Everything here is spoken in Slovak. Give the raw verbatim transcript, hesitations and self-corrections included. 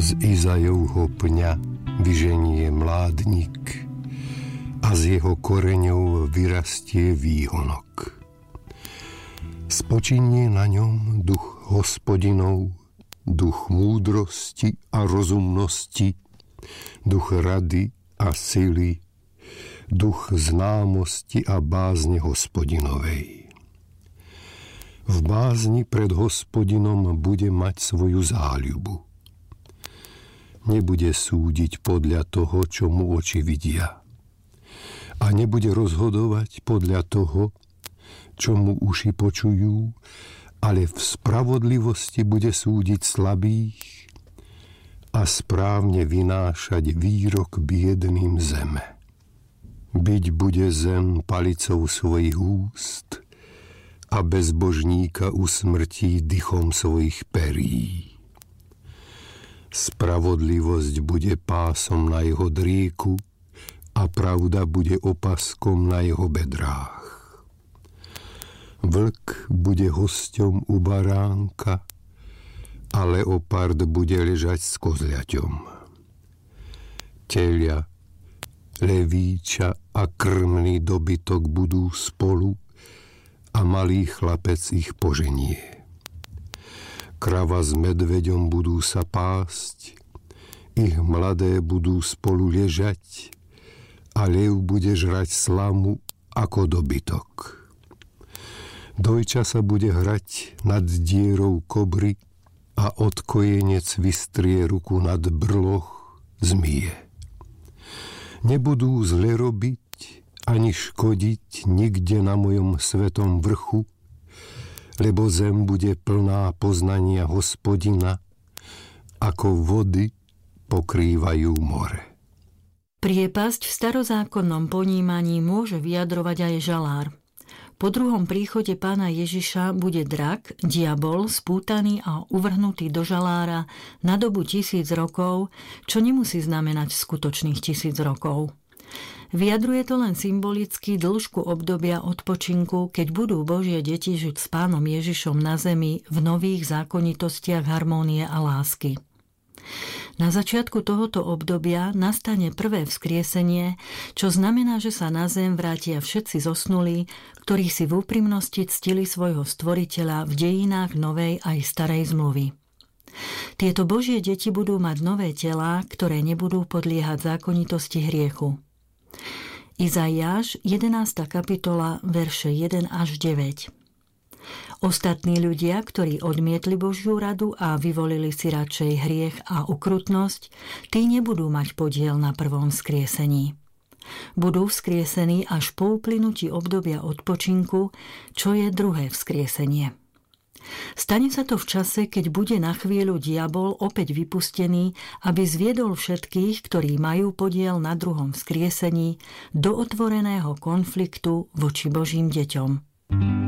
Z Izajovho pňa vyženie mládnik a z jeho koreňov vyrastie výhonok. Spočinie na ňom duch Hospodinov, duch múdrosti a rozumnosti, duch rady a sily, duch známosti a bázne Hospodinovej. V bázni pred Hospodinom bude mať svoju záľubu. Nebude súdiť podľa toho, čo mu oči vidia. A nebude rozhodovať podľa toho, čo mu uši počujú, ale v spravodlivosti bude súdiť slabých a správne vynášať výrok biedným zeme. Byť bude zem palicou svojich úst a bezbožníka usmrtí dychom svojich perí. Spravodlivosť bude pásom na jeho drieku a pravda bude opaskom na jeho bedrách. Vlk bude hosťom u baránka a leopard bude ležať s kozľaťom. Telia, levíča a krmný dobytok budú spolu a malý chlapec ich poženie. Krava s medveďom budú sa pásť, ich mladé budú spolu ležať a lev bude žrať slamu ako dobytok. Dojča sa bude hrať nad dierou kobry a odkojenec vystrie ruku nad brloch zmije. Nebudú zle robiť ani škodiť nikde na mojom svetom vrchu, lebo zem bude plná poznania Hospodina, ako vody pokrývajú more. Priepasť v starozákonnom ponímaní môže vyjadrovať aj žalár. Po druhom príchode pána Ježiša bude drak, diabol, spútaný a uvrhnutý do žalára na dobu tisíc rokov, čo nemusí znamenať skutočných tisíc rokov. Vyjadruje to len symbolicky dĺžku obdobia odpočinku, keď budú Božie deti žiť s pánom Ježišom na zemi v nových zákonitostiach harmónie a lásky. Na začiatku tohoto obdobia nastane prvé vzkriesenie, čo znamená, že sa na zem vrátia všetci zosnulí, ktorí si v úprimnosti ctili svojho stvoriteľa v dejinách novej aj starej zmluvy. Tieto Božie deti budú mať nové telá, ktoré nebudú podliehať zákonitosti hriechu. Izaiáš, jedenásta kapitola, verše jeden až deväť. Ostatní ľudia, ktorí odmietli Božiu radu a vyvolili si radšej hriech a ukrutnosť, tí nebudú mať podiel na prvom vzkriesení. Budú vzkriesení až po uplynutí obdobia odpočinku, čo je druhé vzkriesenie. Stane sa to v čase, keď bude na chvíľu diabol opäť vypustený, aby zviedol všetkých, ktorí majú podiel na druhom vzkriesení, do otvoreného konfliktu voči Božím deťom.